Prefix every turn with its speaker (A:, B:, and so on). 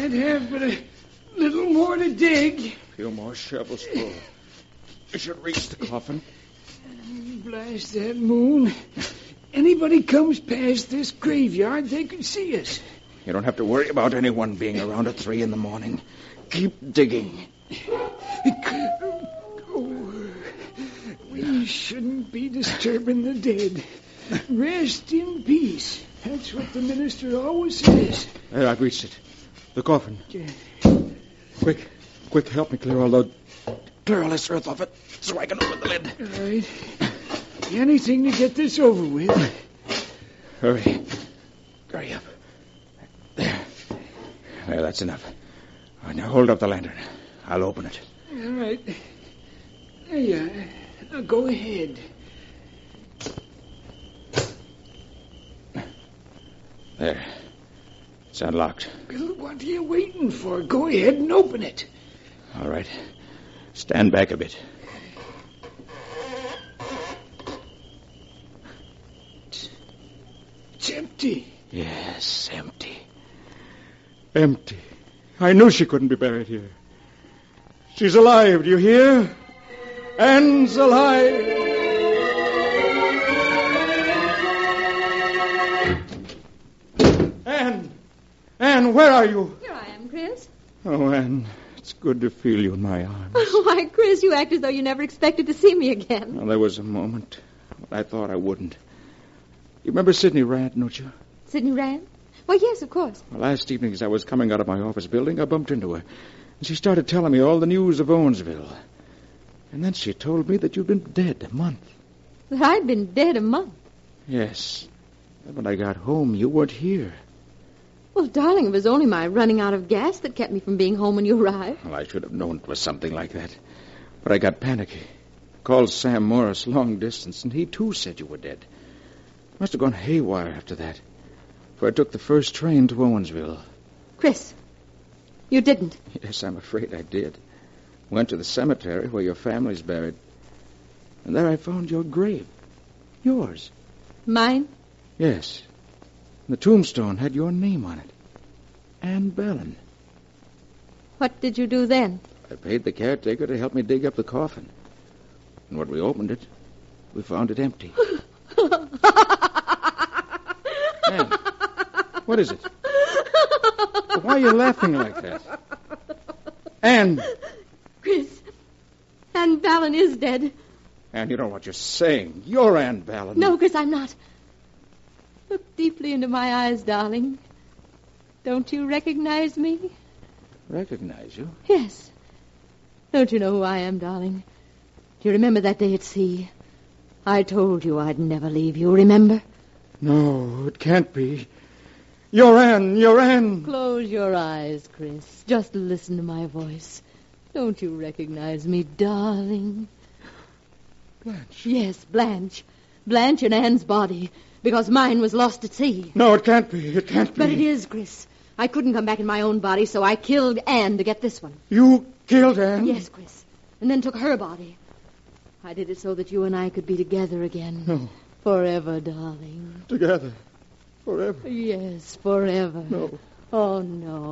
A: Can't have but a little more to dig.
B: A few more shovels full. We should reach the coffin.
A: Blast that moon. Anybody comes past this graveyard, they can see us.
B: You don't have to worry about anyone being around at 3 a.m. Keep digging.
A: We shouldn't be disturbing the dead. Rest in peace. That's what the minister always says.
B: There, I've reached it. The coffin. Quick, help me clear all this earth off it so I can open the lid.
A: All right. Anything to get this over with.
B: Hurry up. There, that's enough. All right, now hold up the lantern. I'll open it.
A: All right. There you are. Now go ahead.
B: There. It's unlocked.
A: Well, what are you waiting for? Go ahead and open it.
B: All right. Stand back a bit.
A: It's empty.
B: Yes, empty. Empty. I knew she couldn't be buried here. She's alive, do you hear? Anne's alive. Anne, where are you?
C: Here I am, Chris.
B: Oh, Anne, it's good to feel you in my arms.
C: Why, Chris, you act as though you never expected to see me again.
B: Well, there was a moment when I thought I wouldn't. You remember Sidney Rand, don't you?
C: Sidney Rand? Why, yes, of course.
B: Well, last evening, as I was coming out of my office building, I bumped into her. And she started telling me all the news of Owensville. And then she told me that you'd been dead a month.
C: That I'd been dead a month?
B: Yes. And when I got home, you weren't here.
C: Well, darling, it was only my running out of gas that kept me from being home when you arrived.
B: Well, I should have known it was something like that. But I got panicky. Called Sam Morris long distance, and he, too, said you were dead. Must have gone haywire after that. For I took the first train to Owensville.
C: Chris, you didn't.
B: Yes, I'm afraid I did. Went to the cemetery where your family's buried. And there I found your grave. Yours.
C: Mine?
B: Yes. The tombstone had your name on it. Anne Bellin.
C: What did you do then?
B: I paid the caretaker to help me dig up the coffin. And when we opened it, we found it empty. Anne, what is it? Why are you laughing like that? Anne!
C: Chris, Anne Ballin is dead.
B: Anne, you don't know what you're saying. You're Anne Ballin.
C: No, Chris, I'm not. Look deeply into my eyes, darling. Don't you recognize me?
B: Recognize you?
C: Yes. Don't you know who I am, darling? Do you remember that day at sea? I told you I'd never leave you, remember?
B: No, it can't be. You're Anne, you're Anne.
C: Close your eyes, Chris. Just listen to my voice. Don't you recognize me, darling?
B: Blanche.
C: Yes, Blanche. Blanche in Anne's body, because mine was lost at sea.
B: No, it can't be. It can't be.
C: But it is, Chris. I couldn't come back in my own body, so I killed Anne to get this one.
B: You killed Anne?
C: Yes, Chris. And then took her body. I did it so that you and I could be together again.
B: No.
C: Forever, darling.
B: Together. Forever.
C: Yes, forever.
B: No.
C: Oh, no.